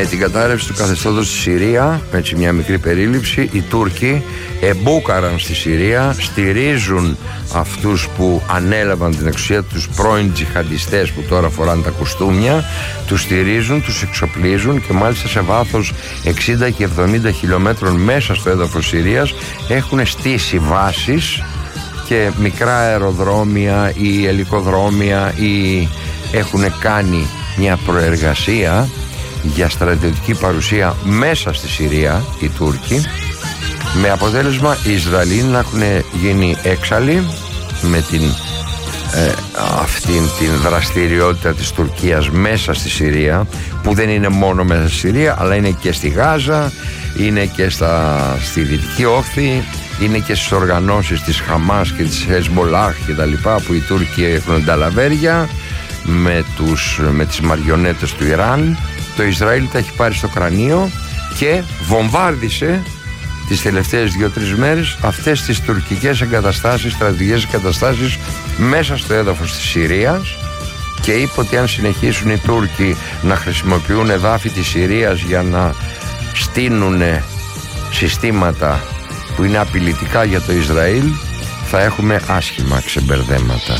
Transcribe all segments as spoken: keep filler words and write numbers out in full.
την κατάρρευση του καθεστώτος στη Συρία, έτσι μια μικρή περίληψη, οι Τούρκοι εμπούκαραν στη Συρία, στηρίζουν αυτούς που ανέλαβαν την εξουσία, τους πρώην τζιχαντιστές που τώρα φοράνε τα κουστούμια, τους στηρίζουν, τους εξοπλίζουν και μάλιστα σε βάθος εξήντα και εβδομήντα χιλιόμετρων μέσα στο έδαφος Συρίας έχουν στήσει βάσεις και μικρά αεροδρόμια ή ελικοδρόμια ή έχουν κάνει μια προεργασία για στρατιωτική παρουσία μέσα στη Συρία οι Τούρκοι, με αποτέλεσμα οι Ισραηλοί να έχουν γίνει έξαλλοι με την, ε, αυτήν την δραστηριότητα της Τουρκίας μέσα στη Συρία, που δεν είναι μόνο μέσα στη Συρία αλλά είναι και στη Γάζα, είναι και στα, στη Δυτική Όχθη, είναι και στις οργανώσεις της Χαμάς και της Χεσμολάχ και τα λοιπά, που οι Τούρκοι έχουν τα λαβέρια με, τους, με τις μαριονέτες του Ιράν. Το Ισραήλ τα έχει πάρει στο κρανίο και βομβάρδισε τις τελευταίες δύο-τρεις μέρες αυτές τις τουρκικές εγκαταστάσεις, στρατηγικές εγκαταστάσεις μέσα στο έδαφος της Συρίας, και είπε ότι αν συνεχίσουν οι Τούρκοι να χρησιμοποιούν εδάφη της Συρίας για να στείνουν συστήματα που είναι απειλητικά για το Ισραήλ, θα έχουμε άσχημα ξεμπερδέματα.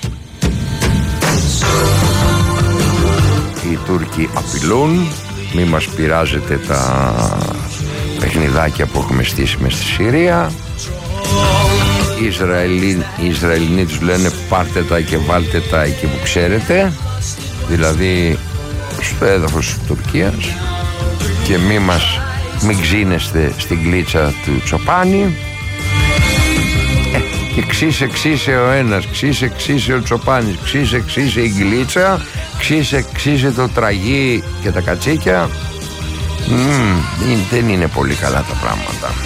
Οι Τούρκοι απειλούν, μη μας πειράζετε τα παιχνιδάκια που έχουμε στήσει μες στη Συρία. Οι Ισραηλοί, οι Ισραηλινοί τους λένε πάρτε τα και βάλτε τα εκεί που ξέρετε, δηλαδή στο έδαφος της Τουρκίας, και μη μας μην ξύνεστε στην κλίτσα του Τσοπάνη. ε, και ξύσε ξύσε ο ένας, ξύσε ξύσε ο Τσοπάνης, ξύσε ξύσε η κλίτσα, ξύσε ξύσε το τραγί και τα κατσίκια. Mm, δεν είναι πολύ καλά τα πράγματα.